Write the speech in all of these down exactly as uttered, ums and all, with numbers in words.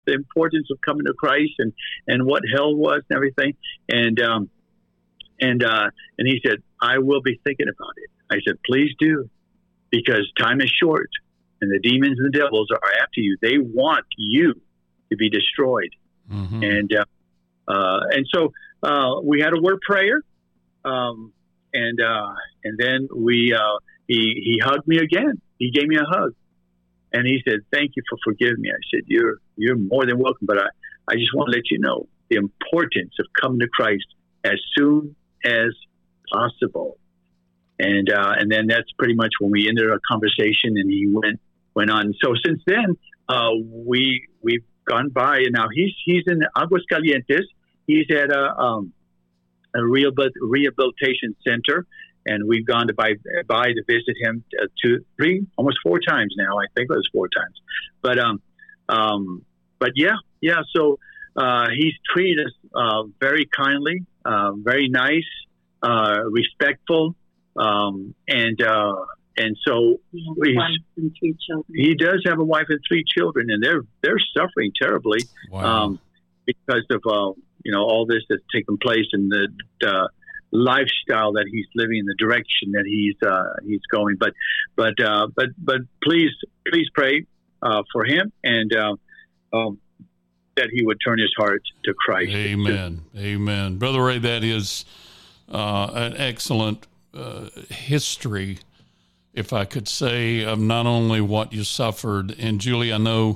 the importance of coming to Christ and, and what hell was and everything. And, um, and, uh, and he said, I will be thinking about it. I said, please do, because time is short and the demons and the devils are after you. They want you to be destroyed. Mm-hmm. And, uh, uh, and so, uh, we had a word prayer. Um, and, uh, and then we, uh, he, he hugged me again. He gave me a hug and he said, thank you for forgiving me. I said, you're, you're more than welcome, but I, I just want to let you know the importance of coming to Christ as soon as possible. And, uh, and then that's pretty much when we ended our conversation and he went, went on. So since then, uh, we, we've gone by and now he's, he's in Aguascalientes. He's at a, um, a rehabil- rehabilitation center. And we've gone to by, by to visit him uh, two, three, almost four times now. I think it was four times. But, um, um, but yeah, yeah. So, uh, he's treated us, uh, very kindly, uh, very nice, uh, respectful. Um, and, uh, and so he, has wife and three children. He does have a wife and three children, and they're, they're suffering terribly, wow. um, because of, uh, you know, all this that's taken place in the, uh, lifestyle that he's living, the direction that he's, uh, he's going. But, but, uh, but, but please, please pray, uh, for him and, uh, um, that he would turn his heart to Christ. Amen. Amen. Brother Ray, that is, uh, an excellent, Uh, history, if I could say, of not only what you suffered. And Julie, I know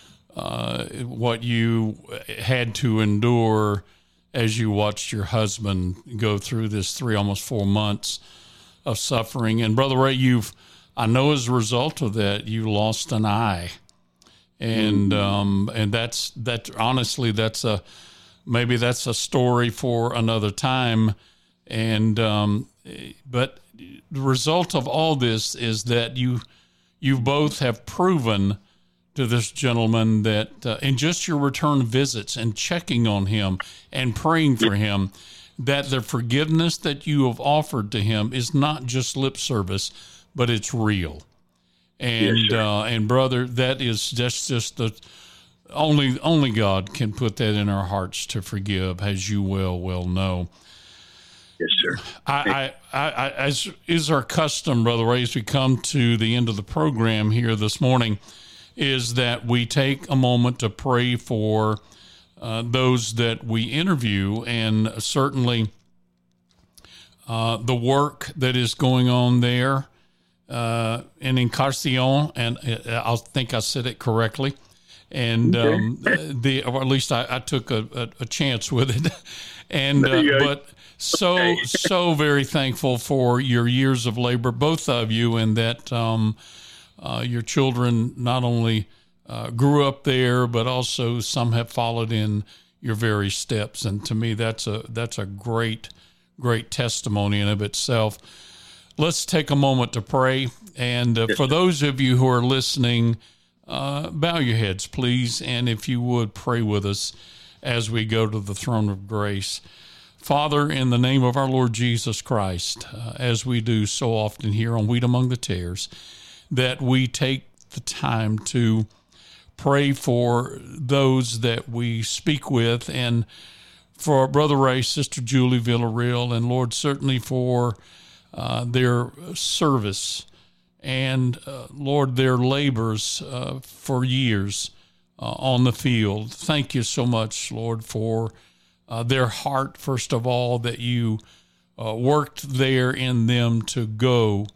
uh, what you had to endure as you watched your husband go through this three, almost four months of suffering. And Brother Ray, you've, I know as a result of that, you lost an eye. And, mm-hmm. um, and that's, that honestly, that's a, maybe that's a story for another time. And, um, but the result of all this is that you, you both have proven to this gentleman that uh, in just your return visits and checking on him and praying for him, that the forgiveness that you have offered to him is not just lip service, but it's real. And, yes, uh, and brother, that is just, just the only, only God can put that in our hearts to forgive, as you well, well know. Yes, sir. I, I, I, as is our custom, Brother Ray, as we come to the end of the program here this morning, is that we take a moment to pray for uh, those that we interview, and certainly uh, the work that is going on there uh, in Encarnacion, and I think I said it correctly, and okay. um, the or at least I, I took a, a, a chance with it, and uh, but. So, so very thankful for your years of labor, both of you, and that um, uh, your children not only uh, grew up there, but also some have followed in your very steps. And to me, that's a that's a great, great testimony in of itself. Let's take a moment to pray. And uh, for those of you who are listening, uh, bow your heads, please. And if you would, pray with us as we go to the throne of grace. Father, in the name of our Lord Jesus Christ, uh, as we do so often here on Wheat Among the Tares, that we take the time to pray for those that we speak with, and for Brother Ray, Sister Julie Villarreal, and Lord, certainly for uh, their service and, uh, Lord, their labors uh, for years uh, on the field. Thank you so much, Lord, for Uh, their heart, first of all, that you uh, worked there in them to go,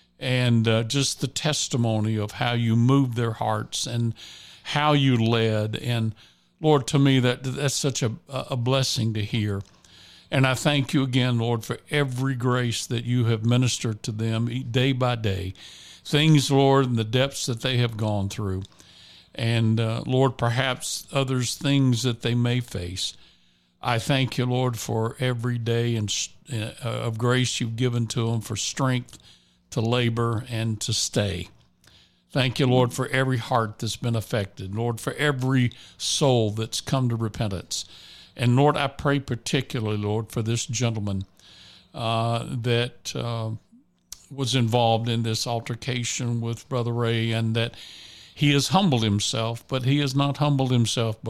and uh, just the testimony of how you moved their hearts and how you led. And Lord, to me, that that's such a, a blessing to hear. And I thank you again, Lord, for every grace that you have ministered to them day by day. Things, Lord, in the depths that they have gone through. And uh, Lord, perhaps others, things that they may face. I thank you, Lord, for every day and uh, of grace you've given to them, for strength to labor and to stay. Thank you, Lord, for every heart that's been affected. Lord, for every soul that's come to repentance. And Lord, I pray particularly, Lord, for this gentleman uh, that uh, was involved in this altercation with Brother Ray, and that he has humbled himself, but he has not humbled himself